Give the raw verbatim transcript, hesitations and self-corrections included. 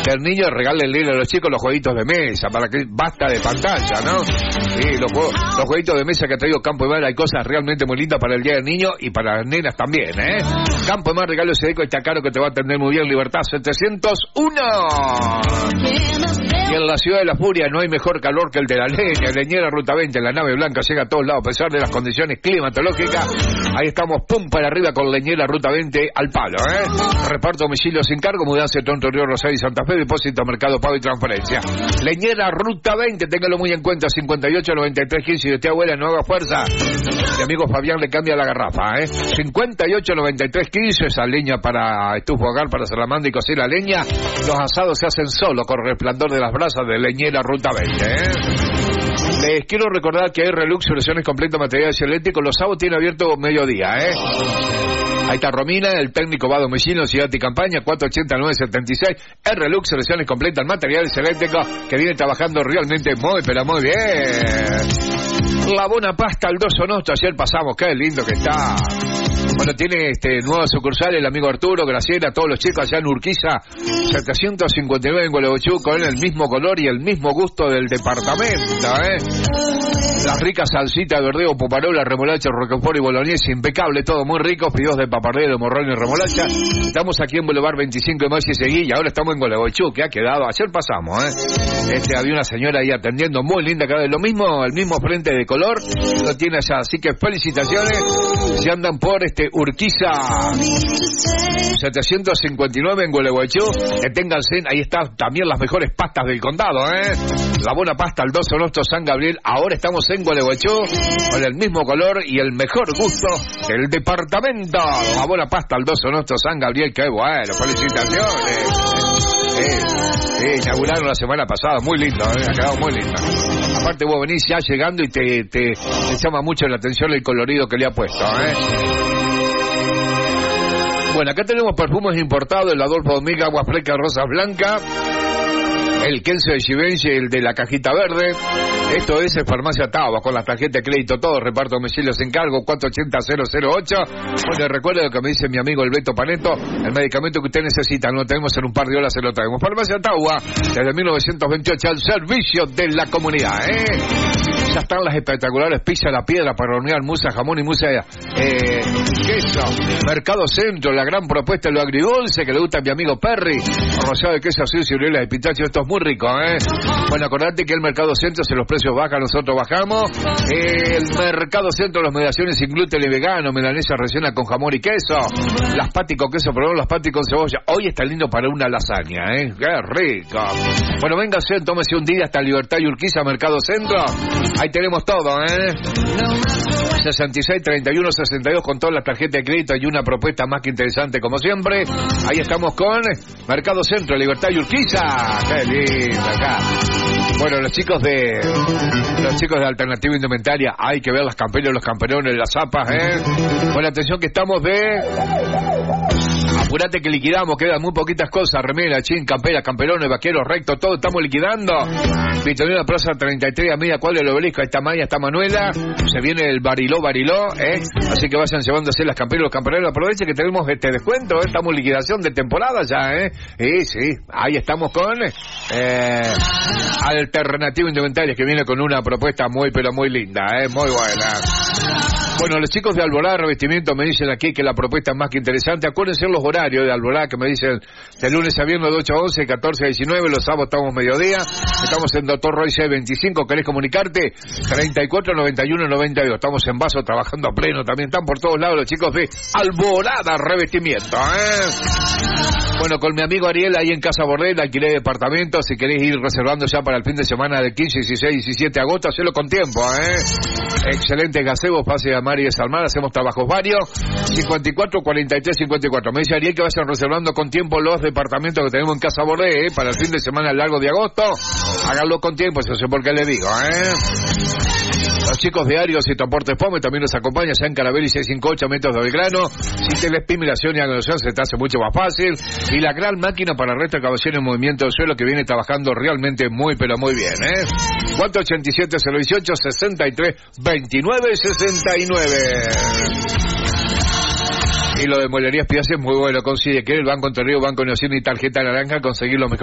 El niño regálenle a los chicos los jueguitos de mesa, para que basta de pantalla, ¿no? Sí, los, juegos, los jueguitos de mesa que ha traído Campo de Mar, hay cosas realmente muy lindas para el Día del Niño y para las nenas también, ¿eh? Campo de Mar, regalo Sedeco, está caro que te va a atender muy bien. Libertad setecientos uno. Y en la ciudad de la furia no hay mejor calor que el de la leña. Leñera Ruta veinte, la nave blanca llega a todos lados a pesar de las condiciones climatológicas. Ahí estamos, pum para arriba con Leñera Ruta veinte al palo, ¿eh? Reparto domicilio sin cargo, mudanza de Tonto Río Rosario y Santa Fe, depósito, mercado, pago y transferencia. Leñera Ruta veinte, téngalo muy en cuenta, cincuenta y ocho noventa y tres quince, y de usted abuela no haga fuerza. Mi amigo Fabián le cambia la garrafa, ¿eh? cincuenta y ocho noventa y tres quince, esa leña para estufa hogar, para salamandra y cocina leña. Los asados se hacen solo con resplandor de las brasas de Leñera Ruta veinte, ¿eh? Les quiero recordar que hay Relux Soluciones Completas Materiales Eléctricos. Los sábados tiene abierto mediodía, ¿eh? Ahí está Romina, el técnico va a domicilio, Ciudad y Campaña, cuatro ochenta nueve setenta y seis. El Relux Soluciones Completas Materiales Eléctricos, que viene trabajando realmente muy, pero muy bien. La Buena Pasta, el Doso Nostro, ayer pasamos, qué lindo que está. Bueno, tiene este nueva sucursal el amigo Arturo, Graciela, todos los chicos allá en Urquiza, setecientos cincuenta y nueve en Gualeguaychú, con el mismo color y el mismo gusto del departamento, ¿eh? Las ricas salsitas de verdeo, puparola, remolacha, roquefort y boloñesa, impecable, todo muy rico, fideos de papardero, morrón y remolacha. Estamos aquí en Boulevard veinticinco de Mayo y Seguí, y ahora estamos en Gualeguaychú, que ha quedado, ayer pasamos, ¿eh? Este, había una señora ahí atendiendo, muy linda, cada vez lo mismo, el mismo frente de color, lo tiene allá, así que felicitaciones, si andan por este Urquiza setecientos cincuenta y nueve en Gualeguaychú, que tengan cen, ahí están también las mejores pastas del condado, ¿eh? La Buena Pasta, el Doso Nostro San Gabriel, ahora estamos en Gualeguaychú, con el mismo color y el mejor gusto del departamento. La Buena Pasta, el Doso Nostro San Gabriel, qué bueno, felicitaciones. Sí, sí, inauguraron la semana pasada, muy lindo, ¿eh? Ha quedado muy lindo. Aparte vos venís ya llegando y te, te, te llama mucho la atención el colorido que le ha puesto, ¿eh? Bueno, acá tenemos perfumes importados, el Adolfo Domínguez, Agua Fresca, Rosa Blanca, el Kenzo de Givenchy, el de la cajita verde. Esto es Farmacia Tauba, con la tarjeta de crédito, todo, reparto domicilio sin cargo, cuatro ochenta cero cero ocho. Bueno, recuerda lo que me dice mi amigo el Beto Paneto, el medicamento que usted necesita, no lo tenemos en un par de horas, se lo traemos. Farmacia Tauba, desde mil novecientos veintiocho, al servicio de la comunidad, ¿eh? Ya están las espectaculares pizzas La Piedra para hornear, musa, jamón y musa, eh, queso. Mercado Centro, la gran propuesta de lo agridulce que le gusta a mi amigo Perry, rosado de queso azul, ciruelas de pistacho, esto es muy rico, ¿eh? Bueno, acordate que el Mercado Centro, si los precios bajan, nosotros bajamos. El Mercado Centro, las mediaciones sin gluten y vegano, milanesa rellena con jamón y queso, las patis con queso, probamos las patis con cebolla. Hoy está lindo para una lasaña, ¿eh? ¡Qué rico! Bueno, véngase, tómese un día hasta Libertad y Urquiza, Mercado Centro. Ahí tenemos todo, ¿eh? sesenta y seis treinta y uno sesenta y dos con todas las tarjetas de crédito y una propuesta más que interesante como siempre. Ahí estamos con Mercado Centro, Libertad y Urquiza. ¡Qué lindo acá! Bueno, los chicos de los chicos de Alternativa Indumentaria, hay que ver las camperas, los camperones, las zapas, ¿eh? Bueno, atención que estamos de... Apurate que liquidamos, quedan muy poquitas cosas, remera, chin, campera, camperones, vaqueros, recto, todo estamos liquidando. Victorina Plaza treinta y tres, a media cuadra del Obelisco, ahí está Maya, está Manuela, se viene el Bariló, Bariló, ¿eh? Así que vayan llevándose las camperas, los camperones, aprovechen que tenemos este descuento, ¿eh? Estamos en liquidación de temporada ya, ¿eh? Sí, sí, ahí estamos con eh, Alternativa Indumentaria, que viene con una propuesta muy, pero muy linda, ¿eh? Muy buena. Bueno, los chicos de Alborada Revestimiento me dicen aquí que la propuesta es más que interesante. Acuérdense los horarios de Alborada que me dicen de lunes a viernes de ocho a once, catorce a diecinueve, los sábados estamos mediodía. Estamos en Doctor Roy C veinticinco, ¿querés comunicarte? treinta y cuatro noventa y uno noventa y dos. Estamos en Vaso trabajando a pleno, también están por todos lados los chicos de Alborada Revestimiento, ¿eh? Bueno, con mi amigo Ariel ahí en Casa Bordel, alquilé departamentos, si querés ir reservando ya para el fin de semana del quince, dieciséis, diecisiete de agosto, hacelo con tiempo, ¿eh? Excelente gazebo, pase a Mar y de Salmar, hacemos trabajos varios. Cincuenta y cuatro cuarenta y tres cincuenta y cuatro. Me dice Ariel que vayan reservando con tiempo los departamentos que tenemos en Casa Bordel, ¿eh? Para el fin de semana largo de agosto. Háganlo con tiempo, eso sé por qué le digo, ¿eh? Los chicos de Arios y Transportes Pome también nos acompañan, ya en Carabelli seiscientos cincuenta y ocho metros de Belgrano. Si tenés pimilación y aglomeración se te hace mucho más fácil. Y la gran máquina para resto de caballero en movimiento del suelo que viene trabajando realmente muy pero muy bien, ¿eh? cuatro ochenta y siete cero dieciocho sesenta y tres veintinueve sesenta y nueve. Y lo de Molerías Piazza es muy bueno, consigue que el Banco Entre Ríos, Banco Neocine y tarjeta naranja, conseguir lo mejor